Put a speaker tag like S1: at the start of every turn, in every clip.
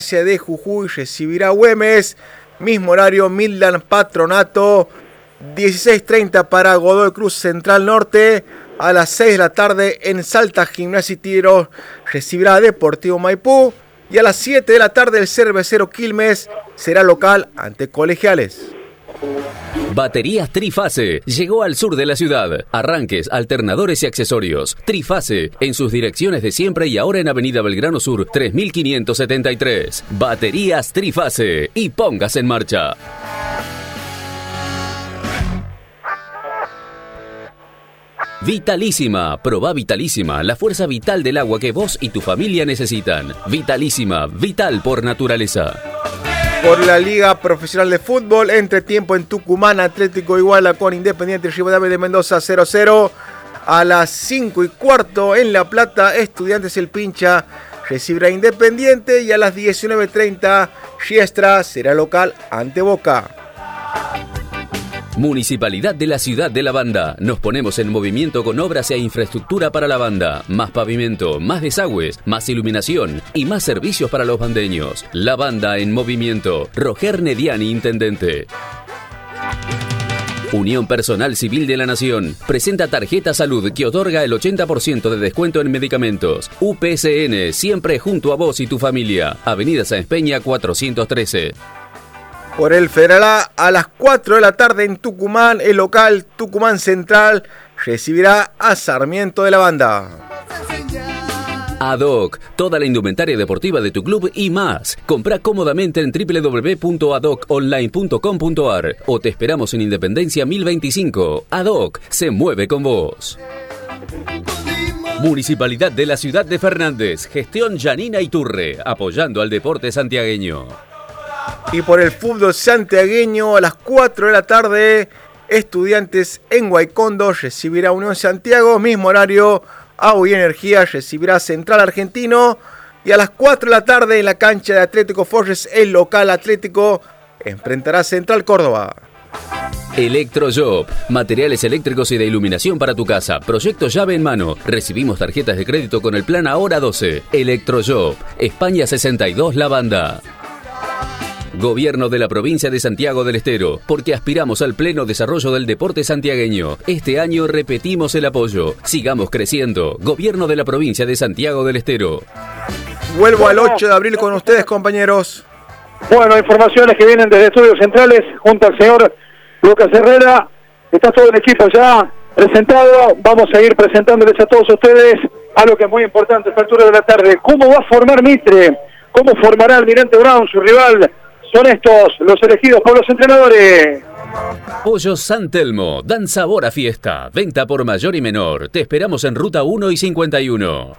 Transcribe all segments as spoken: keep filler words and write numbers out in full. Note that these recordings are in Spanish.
S1: de Jujuy recibirá Güemes, mismo horario Midland Patronato, dieciséis treinta para Godoy Cruz Central Norte, a las seis de la tarde en Salta Gimnasia y Tiro recibirá a Deportivo Maipú y a las siete de la tarde el Cervecero Quilmes será local ante Colegiales.
S2: Baterías Trifase llegó al sur de la ciudad. Arranques, alternadores y accesorios. Trifase en sus direcciones de siempre y ahora en Avenida Belgrano Sur tres mil quinientos setenta y tres. Baterías Trifase y póngase en marcha. Vitalísima, probá Vitalísima, la fuerza vital del agua que vos y tu familia necesitan. Vitalísima, vital por naturaleza.
S1: Por la Liga Profesional de Fútbol, entretiempo en Tucumán, Atlético iguala con Independiente Rivadavia de Mendoza cero cero. A las cinco y cuarto en La Plata, Estudiantes El Pincha recibirá Independiente y a las diecinueve treinta Riestra será local ante Boca.
S2: Municipalidad de la Ciudad de La Banda. Nos ponemos en movimiento con obras e infraestructura para la banda. Más pavimento, más desagües, más iluminación y más servicios para los bandeños. La Banda en movimiento. Roger Nediani, intendente. Unión Personal Civil de la Nación presenta tarjeta salud que otorga el ochenta por ciento de descuento en medicamentos. U P C N, siempre junto a vos y tu familia. Avenida Sáenz Peña cuatrocientos trece.
S1: Por el Federal A, a las cuatro de la tarde en Tucumán, el local Tucumán Central recibirá a Sarmiento de la Banda.
S2: Adoc, toda la indumentaria deportiva de tu club y más. Comprá cómodamente en doble u doble u doble u punto adoc online punto com punto a r o te esperamos en Independencia mil veinticinco. Adoc, se mueve con vos. Municipalidad de la Ciudad de Fernández, gestión Janina Iturre, apoyando al deporte santiagueño.
S1: Y por el fútbol santiagueño, a las cuatro de la tarde, Estudiantes en Guaycondo recibirá Unión Santiago, mismo horario, Agua y Energía recibirá Central Argentino, y a las cuatro de la tarde en la cancha de Atlético Forges, el local Atlético enfrentará Central Córdoba.
S2: Electrojob, materiales eléctricos y de iluminación para tu casa. Proyecto llave en mano. Recibimos tarjetas de crédito con el plan Ahora doce. Electrojob, España sesenta y dos La Banda. Gobierno de la provincia de Santiago del Estero, porque aspiramos al pleno desarrollo del deporte santiagueño. Este año repetimos el apoyo. Sigamos creciendo. Gobierno de la provincia de Santiago del Estero.
S1: Vuelvo al ocho de abril con ustedes, compañeros.
S3: Bueno, informaciones que vienen desde Estudios Centrales, junto al señor Lucas Herrera. Está todo el equipo ya presentado. Vamos a ir presentándoles a todos ustedes algo que es muy importante a esta altura de la tarde. ¿Cómo va a formar Mitre? ¿Cómo formará Almirante Brown, su rival? Son estos los elegidos por los entrenadores.
S2: Pollos San Telmo, dan sabor a fiesta. Venta por mayor y menor. Te esperamos en Ruta uno y cincuenta y uno.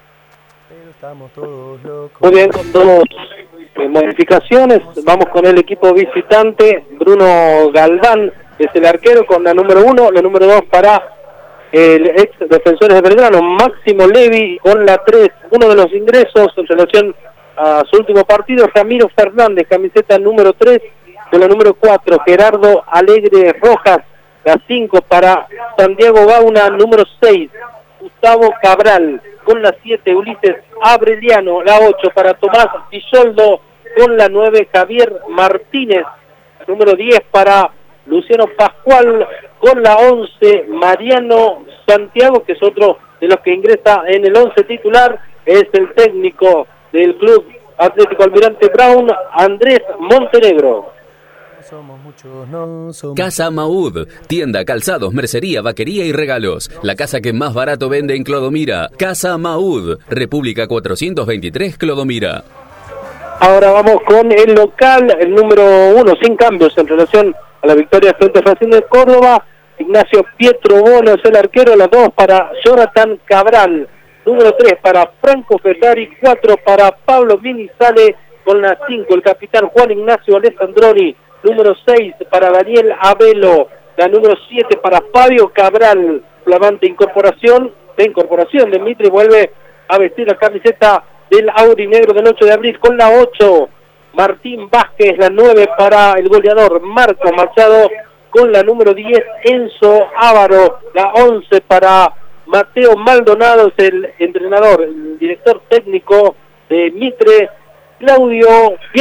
S3: Muy bien, con dos eh, modificaciones. Vamos con el equipo visitante. Bruno Galván es el arquero con la número uno. La número dos para el ex Defensores de Belgrano, Máximo Levi, con la tres. Uno de los ingresos en relación a su último partido, Ramiro Fernández, camiseta número tres, con la número cuatro, Gerardo Alegre Rojas, la cinco para Santiago Gauna, número seis, Gustavo Cabral, con la siete, Ulises Abreliano, la ocho para Tomás Pisoldo, con la nueve, Javier Martínez, número diez para Luciano Pascual, con la once, Mariano Santiago, que es otro de los que ingresa en el once titular, es el técnico del Club Atlético Almirante Brown, Andrés Montenegro.
S2: Casa Maud, tienda, calzados, mercería, vaquería y regalos. La casa que más barato vende en Clodomira. Casa Maud, República cuatrocientos veintitrés, Clodomira.
S3: Ahora vamos con el local, el número uno, sin cambios en relación a la victoria frente a Racing de Córdoba. Ignacio Pietro Bono es el arquero, la dos para Jonathan Cabral. Número tres para Franco Ferrari, cuatro para Pablo Minizale, con la cinco el capitán Juan Ignacio Alessandroni, número seis para Daniel Abelo, la número siete para Fabio Cabral, flamante incorporación, de incorporación de Mitre, vuelve a vestir la camiseta del aurinegro del ocho de abril, con la ocho, Martín Vázquez, la nueve para el goleador Marco Machado, con la número diez, Enzo Ávaro, la once para Mateo Maldonado, es el entrenador, el director técnico de Mitre, Claudio